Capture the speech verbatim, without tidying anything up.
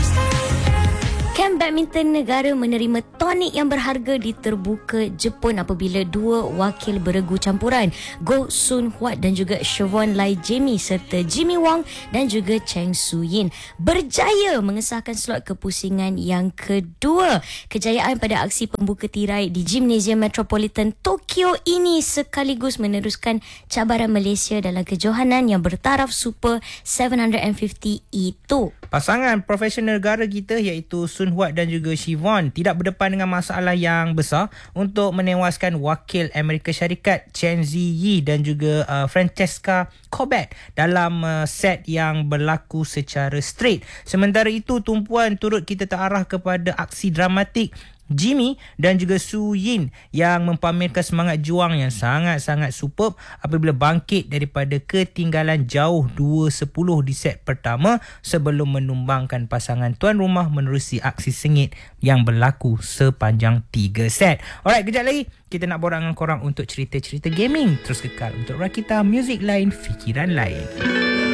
Kamp badminton negara menerima tonik yang berharga di terbuka Jepun apabila dua wakil beregu campuran Go Sun Huat dan juga Siobhan Lai Jamie serta Jimmy Wong dan juga Cheng Su Yin berjaya mengesahkan slot kepusingan yang kedua. Kejayaan pada aksi pembuka tirai di Gymnasium Metropolitan Tokyo ini sekaligus meneruskan cabaran Malaysia dalam kejohanan yang bertaraf Super tujuh lima puluh itu. Pasangan profesional negara kita iaitu Sun Huat dan juga Siobhan tidak berdepan dengan masalah yang besar untuk menewaskan wakil Amerika Syarikat Chen Ziyi dan juga uh, Francesca Corbett dalam uh, set yang berlaku secara straight. Sementara itu, tumpuan turut kita terarah kepada aksi dramatik Jimmy dan juga Su Yin yang mempamerkan semangat juang yang sangat-sangat superb apabila bangkit daripada ketinggalan jauh dua sepuluh di set pertama sebelum menumbangkan pasangan tuan rumah menerusi aksi sengit yang berlaku sepanjang tiga set. Alright, kejap lagi kita nak borak dengan korang untuk cerita-cerita gaming. Terus kekal untuk Rakita, muzik lain, fikiran lain.